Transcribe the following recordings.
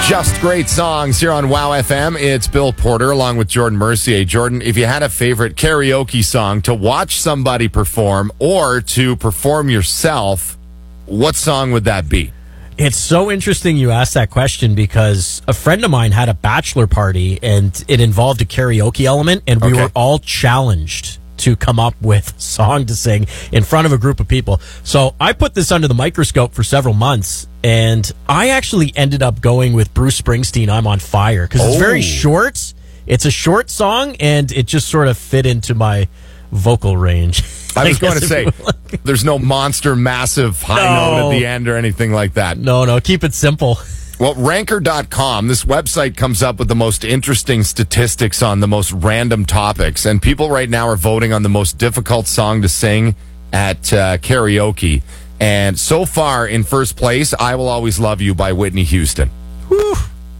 Just great songs here on WOW FM. It's Bill Porter along with Jordan Mercier. Jordan, if you had a favorite karaoke song to watch somebody perform or to perform yourself, what song would that be? It's so interesting you asked that question because a friend of mine had a bachelor party and it involved a karaoke element, and we were all challenged to come up with a song to sing in front of a group of people. So I put this under the microscope for several months, and I actually ended up going with Bruce Springsteen, I'm on Fire, because it's very short. It's a short song, and it just sort of fit into my vocal range. I was going to say, there's no monster, massive high note at the end or anything like that. No, keep it simple. Well, Ranker.com, this website comes up with the most interesting statistics on the most random topics, and people right now are voting on the most difficult song to sing at karaoke. And so far, in first place, I Will Always Love You by Whitney Houston. Whew.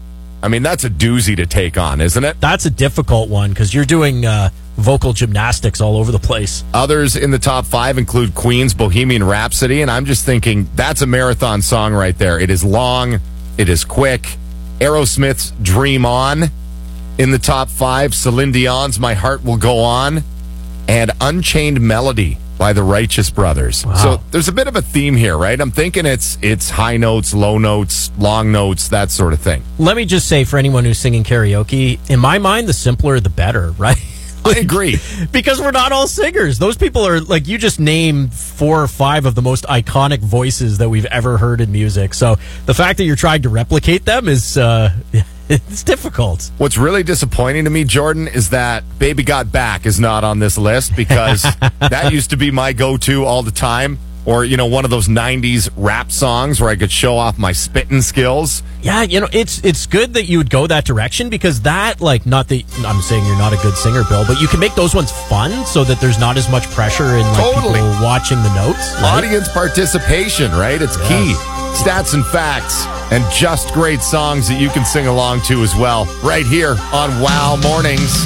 I mean, that's a doozy to take on, isn't it? That's a difficult one because you're doing vocal gymnastics all over the place. Others in the top 5 include Queen's Bohemian Rhapsody, and I'm just thinking that's a marathon song right there. It is long. It is quick. Aerosmith's Dream On in the top 5. Celine Dion's My Heart Will Go On. And Unchained Melody by the Righteous Brothers. Wow. So there's a bit of a theme here, right? I'm thinking it's high notes, low notes, long notes, that sort of thing. Let me just say, for anyone who's singing karaoke, in my mind, the simpler the better, right? I agree. Because we're not all singers. Those people are, like, you just name 4 or 5 of the most iconic voices that we've ever heard in music. So the fact that you're trying to replicate them is it's difficult. What's really disappointing to me, Jordan, is that Baby Got Back is not on this list because that used to be my go-to all the time. Or, you know, one of those 90s rap songs where I could show off my spitting skills. Yeah, you know, it's good that you would go that direction because that, like, not that I'm saying you're not a good singer, Bill, but you can make those ones fun so that there's not as much pressure in, like, people watching the notes. Right? Audience participation, right? It's key. Stats and facts and just great songs that you can sing along to as well. Right here on WOW Mornings.